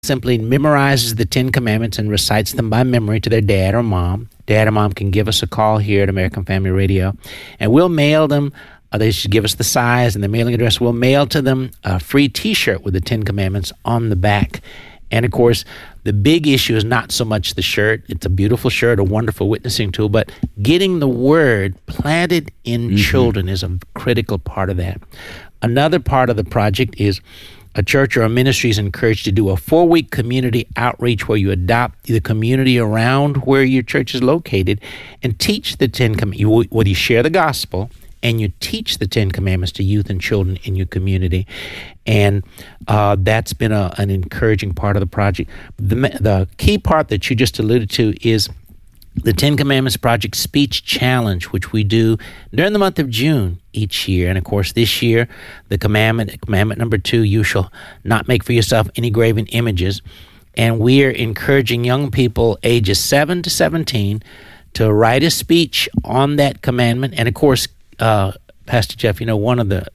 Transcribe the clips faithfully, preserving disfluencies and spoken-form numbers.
simply memorizes the Ten Commandments and recites them by memory to their dad or mom. Dad or mom can give us a call here at American Family Radio, and we'll mail them. Uh, they should give us the size and the mailing address. We'll mail to them a free T-shirt with the Ten Commandments on the back. And, of course, the big issue is not so much the shirt. It's a beautiful shirt, a wonderful witnessing tool, but getting the word planted in mm-hmm. children is a critical part of that. Another part of the project is a church or a ministry is encouraged to do a four-week community outreach where you adopt the community around where your church is located and teach the Ten Commandments. Whether you share the gospel and you teach the Ten Commandments to youth and children in your community. And uh, that's been a, an encouraging part of the project. The, the key part that you just alluded to is the Ten Commandments Project Speech Challenge, which we do during the month of June each year. And, of course, this year, the commandment, commandment number two, you shall not make for yourself any graven images. And we are encouraging young people ages seven to seventeen to write a speech on that commandment. And, of course, uh, Pastor Jeff, you know, one of the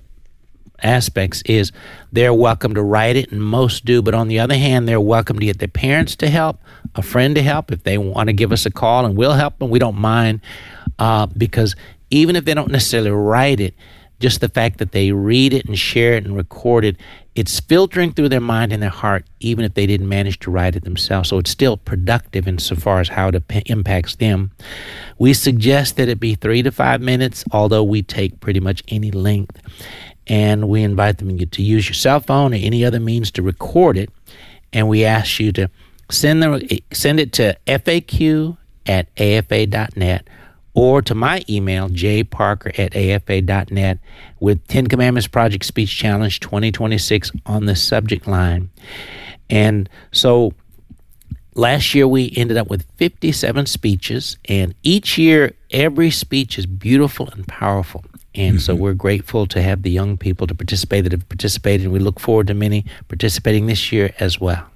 aspects is they're welcome to write it, and most do. But on the other hand, they're welcome to get their parents to help, a friend to help if they want to give us a call, and we'll help them. We don't mind uh, because even if they don't necessarily write it, just the fact that they read it and share it and record it, it's filtering through their mind and their heart, even if they didn't manage to write it themselves. So it's still productive insofar as how it p- impacts them. We suggest that it be three to five minutes, although we take pretty much any length. And we invite them to use your cell phone or any other means to record it. And we ask you to send the, send it to F A Q at A F A dot net or to my email, j parker at A F A dot net, with Ten Commandments Project Speech Challenge twenty twenty-six on the subject line. And so last year we ended up with fifty-seven speeches, and each year every speech is beautiful and powerful. And mm-hmm. so we're grateful to have the young people to participate that have participated, and we look forward to many participating this year as well.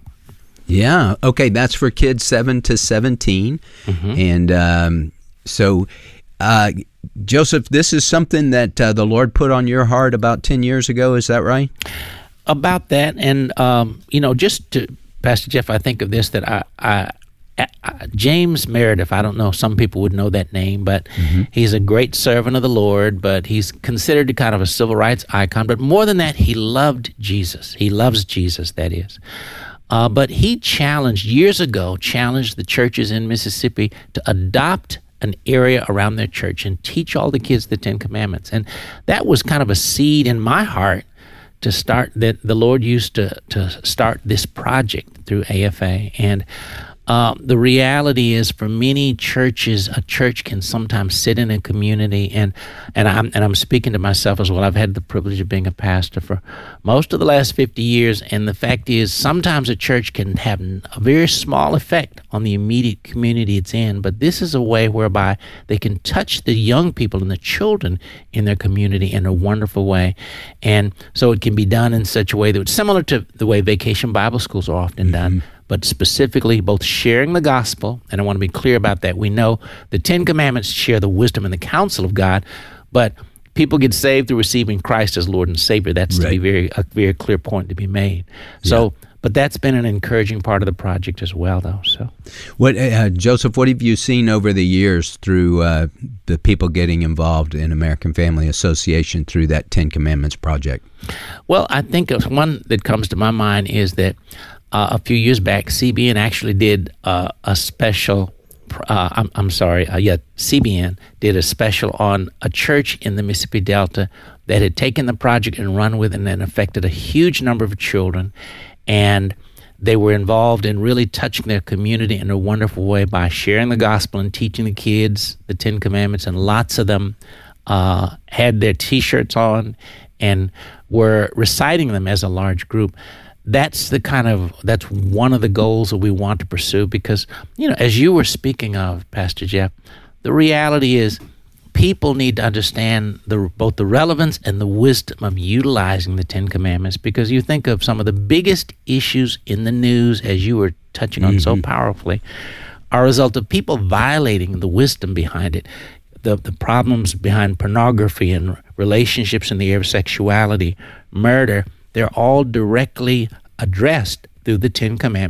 Yeah. Okay. That's for kids seven to seventeen. Mm-hmm. And um, so, uh, Joseph, this is something that uh, the Lord put on your heart about ten years ago. Is that right? About that. And, um, you know, just to, Pastor Jeff, I think of this, that I, I Uh, James Meredith, I don't know, some people would know that name, but mm-hmm. he's a great servant of the Lord, but he's considered kind of a civil rights icon. But more than that, he loved Jesus. He loves Jesus, that is. Uh, but he challenged, years ago, challenged the churches in Mississippi to adopt an area around their church and teach all the kids the Ten Commandments. And that was kind of a seed in my heart to start, that the Lord used to, to start this project through A F A. And Uh, the reality is, for many churches, a church can sometimes sit in a community, and and I'm and I'm speaking to myself as well. I've had the privilege of being a pastor for most of the last fifty years, and the fact is, sometimes a church can have a very small effect on the immediate community it's in. But this is a way whereby they can touch the young people and the children in their community in a wonderful way, and so it can be done in such a way that it's similar to the way Vacation Bible Schools are often mm-hmm. done. But specifically both sharing the gospel, and I want to be clear about that. We know the Ten Commandments share the wisdom and the counsel of God, but people get saved through receiving Christ as Lord and Savior. That's right. to be very a very clear point to be made. So, yeah. But that's been an encouraging part of the project as well, though. So, what uh, Joseph, what have you seen over the years through uh, the people getting involved in American Family Association through that Ten Commandments project? Well, I think one that comes to my mind is that Uh, a few years back, C B N actually did uh, a special, uh, I'm, I'm sorry, uh, yeah, C B N did a special on a church in the Mississippi Delta that had taken the project and run with it, and then affected a huge number of children. And they were involved in really touching their community in a wonderful way by sharing the gospel and teaching the kids the Ten Commandments, and lots of them uh, had their T-shirts on and were reciting them as a large group. That's the kind of, that's one of the goals that we want to pursue, because, you know, as you were speaking of, Pastor Jeff, the reality is people need to understand the, both the relevance and the wisdom of utilizing the Ten Commandments, because you think of some of the biggest issues in the news, as you were touching on mm-hmm. so powerfully, are a result of people violating the wisdom behind it. The, the problems behind pornography and relationships in the area of sexuality, murder, they're all directly addressed through the Ten Commandments.